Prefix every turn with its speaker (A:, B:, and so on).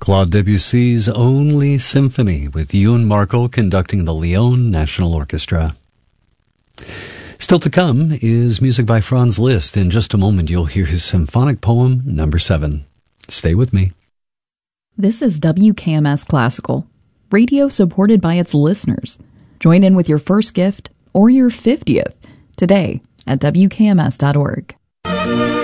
A: Claude Debussy's Only Symphony with Ewan Markle conducting the Lyon National Orchestra. Still to come is music by Franz Liszt. In just a moment, you'll hear his symphonic poem, number 7. Stay with me.
B: This is WKMS Classical, radio supported by its listeners. Join in with your first gift or your 50th today at WKMS.org.